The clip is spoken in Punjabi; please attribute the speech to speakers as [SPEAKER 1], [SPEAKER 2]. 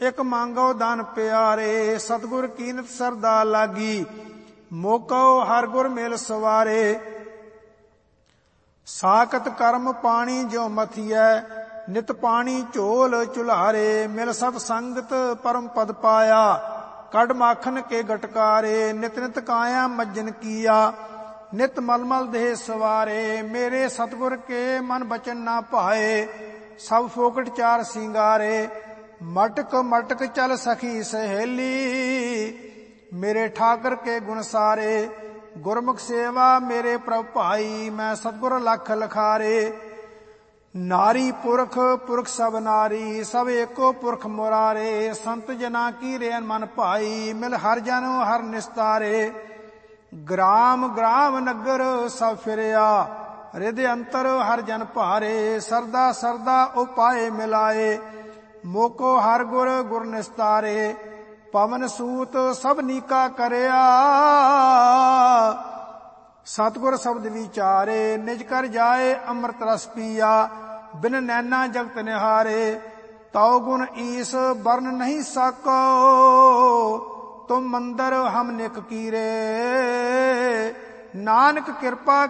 [SPEAKER 1] ਇਕ ਮੰਗੋ ਦਾਨ ਪਿਆਰੇ। ਸਤਿਗੁਰ ਕੀਨਤ ਸਰਦਾ ਲਾਗੀ, ਮੋਕੋ ਹਰ ਗੁਰ ਮਿਲ ਸਵਾਰੇ। ਸਾਕਤ ਕਰਮ ਪਾਣੀ ਜਿਉ ਮਥੀਐ, ਨਿਤ ਪਾਣੀ ਝੋਲ ਚੁਲਾਰੇ। ਮਿਲ ਸਤ ਸੰਗਤ ਪਰਮ ਪਦ ਪਾਇਆ, ਕੱਢ ਮਾਖਨ ਕੇ ਗਟਕਾਰੇ। ਨਿਤ ਨਿਤ ਕਾਇਆ ਮੱਜਨ ਕੀਆ, ਨਿਤ ਮਲਮਲ ਦੇਹ ਸਵਾਰੇ। ਮੇਰੇ ਸਤਿਗੁਰ ਕੇ ਮਨ ਬਚਨ ਨਾ ਭਾਏ, ਸਭ ਫੋਕਟ ਚਾਰ ਸਿੰਗਾਰੇ। ਮਟਕ ਮਟਕ ਚਲ ਸਖੀ ਸਹੇਲੀ, ਮੇਰੇ ਠਾਕਰ ਕੇ ਗੁਣ ਸਾਰੇ। ਗੁਰਮੁਖ ਸੇਵਾ ਮੇਰੇ ਪ੍ਰਭ ਭਾਈ, ਮੈਂ ਸਤਿਗੁਰ ਲਖ ਲਖਾਰੇ। ਨਾਰੀ ਪੁਰਖ ਪੁਰਖ ਸਭ ਨਾਰੀ, ਸਭ ਏਕੋ ਪੁਰਖ ਮੁਰਾਰੇ। ਸੰਤ ਜਨਾ ਕੀ ਰੇਨ ਮਨ ਭਾਈ, ਮਿਲ ਹਰ ਜਨ ਹਰ ਨਿਸਤਾਰੇ। ਗ੍ਰਾਮ ਗ੍ਰਾਮ ਨਗਰ ਸਭ ਫਿਰਿਆ, ਰਿਦ ਅੰਤਰ ਹਰ ਜਨ ਭਾਰੇ। ਸਰਦਾ ਸਰਦਾ ਉਪਾਏ ਮਿਲਾਏ, ਮੋਕੋ ਹਰ ਗੁਰ ਗੁਰ ਨਿਸਤਾਰੇ। ਪਵਨ ਸੂਤ ਸਭ ਨੀਕਾ ਕਰਿਆ, ਸਤਿਗੁਰ ਸ਼ਬਦ ਵਿਚਾਰੇ। ਨਿਜ ਕਰ ਜਾਏ ਅੰਮ੍ਰਿਤ ਰਸ ਪੀਆ, ਬਿਨ ਨੈਣਾ ਜਗਤ ਨਿਹਾਰੇ। ਤਉ ਗੁਣ ਈਸ ਬਰਨ ਨਹੀਂ ਸਾਕੋ, ਤੁਮ ਮੰਦਰ ਹਮ ਨਿਕ ਕੀਰੇ। ਨਾਨਕ ਕਿਰਪਾ